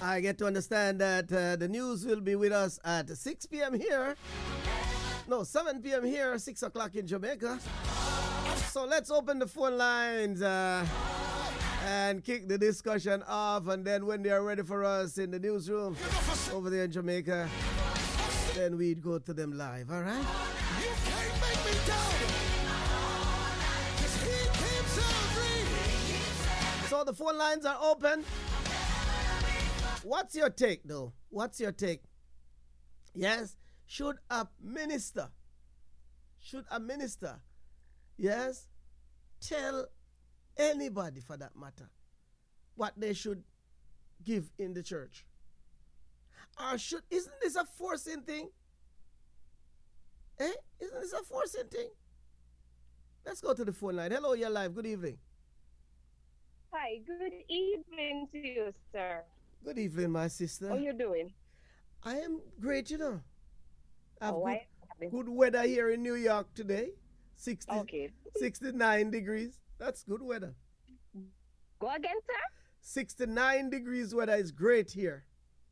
I get to understand that the news will be with us at 6 p.m. here. No, 7 p.m. here, 6 o'clock in Jamaica. So let's open the phone lines and kick the discussion off. And then when they are ready for us in the newsroom over there in Jamaica, then we'd go to them live, all right? You can't make me doubt it. 'Cause he keeps on dreaming. So the phone lines are open. What's your take, though? What's your take? Yes? Should a minister, yes, tell anybody for that matter what they should give in the church? Or isn't this a forcing thing? Isn't this a forcing thing? Let's go to the phone line. Hello, you're live. Good evening. Hi, good evening to you, sir. Good evening, my sister. How you doing? I am great, you know. I've good weather here in New York today. 69 degrees. That's good weather. Go again, sir? 69 degrees weather is great here.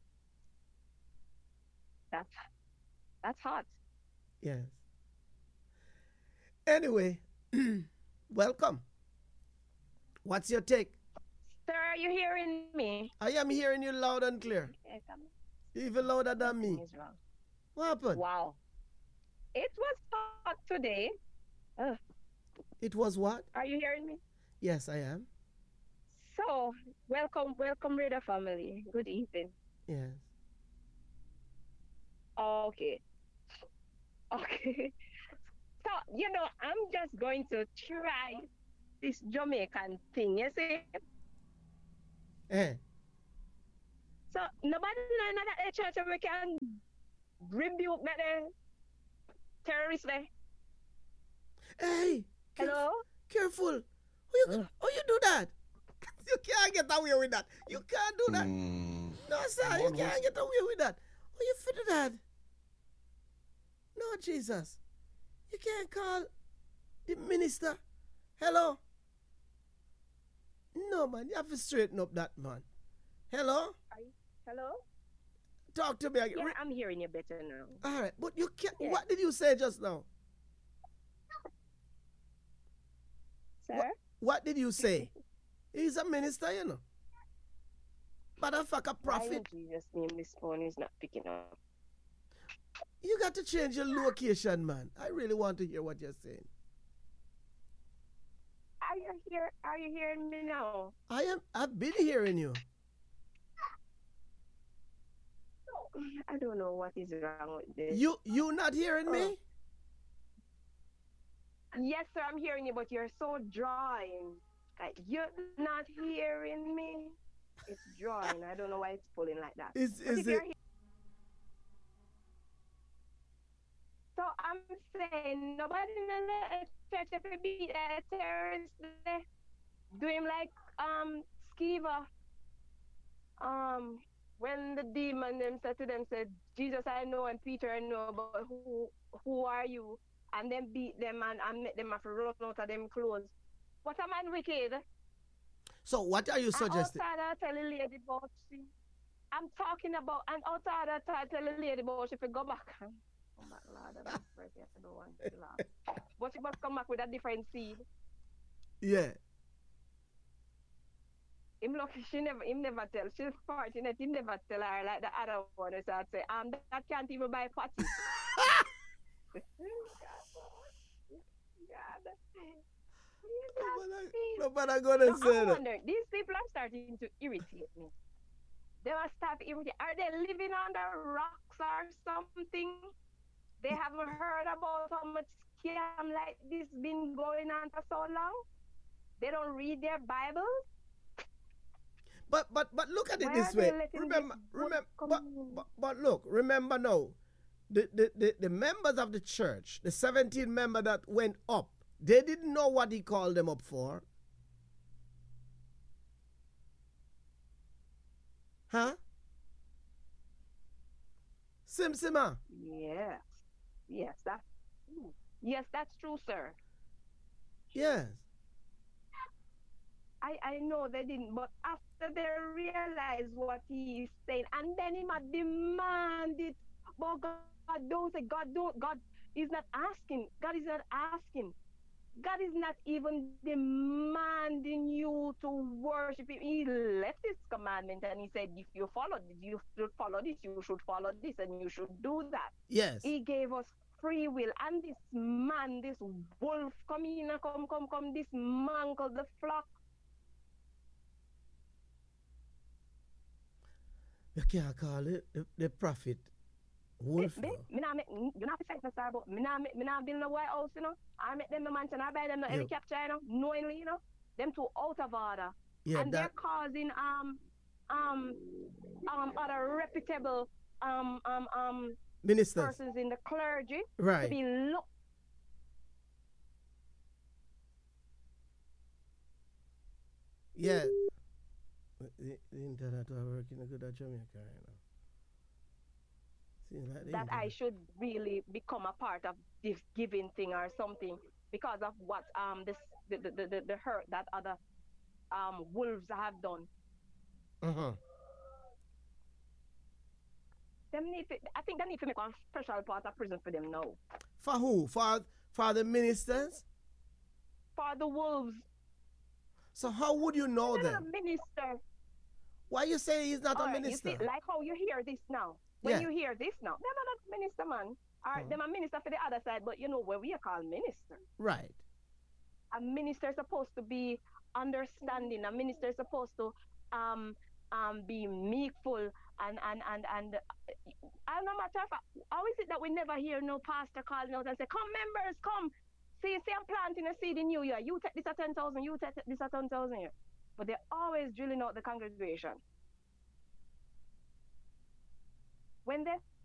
That's hot. Yes. Anyway, welcome. What's your take? Sir, are you hearing me? I am hearing you loud and clear. Even louder than me. What happened? Wow. It was hot today. It was what? Are you hearing me? Yes, I am. So, welcome, Radar family. Good evening. Yes. Okay. So, I'm just going to try this Jamaican thing, you see? So, nobody know that the church we can rebuke the terrorists there. Hey! Hello? Careful! How you do that? You can't get away with that. You can't do that. No, sir, you can't get away with that. How you fit that? No, Jesus. You can't call the minister. Hello? No, man. You have to straighten up that, man. Hello? Hello? Talk to me again. Yeah, I'm hearing you better now. All right, but you can't. Yeah. What did you say just now? Sir? What did you say? He's a minister, you know. Motherfucker, prophet. In Jesus' name, this phone is not picking up. You got to change your location, man. I really want to hear what you're saying. Are you hearing me now? I've been hearing you. I don't know what is wrong with this. You not hearing me? Yes, sir, I'm hearing you, but you're so drawing. Like, you're not hearing me. It's drawing. I don't know why it's pulling like that. Is it? So I'm saying nobody in the church ever beat a terrorist there. Do him like Skiva. When the demon them said to them, said, Jesus I know and Peter I know, but who are you? And then beat them and make them have to run out of them clothes. What a man wicked. So what are you suggesting? And outside I tell the lady about she. I'm talking about, and outside I tell the lady about she go back. Oh my Lord, I don't want to laugh. But she must come back with a different seed. Yeah. Him never tell. She's fortunate, he never tell her like the other one. So I'd say, that can't even buy patty. Nobody gonna say that. These people are starting to irritate me. They must start irritating. Are they living under rocks or something? They haven't heard about how much scam like this been going on for so long. They don't read their Bibles. But look at it this way. Remember now, the members of the church, the 17 members that went up, they didn't know what he called them up for. Huh? Simsima? Yes, that's true, sir. Yes. I know they didn't, but after they realize what he is saying, and then he might demand it. But God don't say, God is not asking. God is not asking. God is not even demanding you to worship Him. He left His commandment and He said, if you follow this, you should follow this, you should follow this, and you should do that. Yes. He gave us free will. And this man, this wolf, come in, come, dismantle the flock. You can't call it the prophet wolf. You not fight no star, but me not build no White House, you know. I make them the mansion, I buy them no helicopter, you know, knowingly, you know. Them two out of order. Yeah, and they're causing other reputable ministers, persons in the clergy right, to be looked. Yeah. The internet are working good at Jamaica right now. Like that I should really become a part of this giving thing or something because of what this the hurt that other wolves have done. I think they need to make a special part of prison for them now. For who? For the ministers? For the wolves. So how would you know He's them? Not a minister. Why you say he's not a minister? You see, like how you hear this now. When you hear this now, they're not a minister, man. Or they're a minister for the other side, but you know where we are called minister. Right. A minister is supposed to be understanding. A minister is supposed to be meekful and no matter how is it that we never hear no pastor calling out and say, come members, come. See, I'm planting a seed in you. You take this at 10,000, you take this at 10,000 here. But they're always drilling out the congregation. When they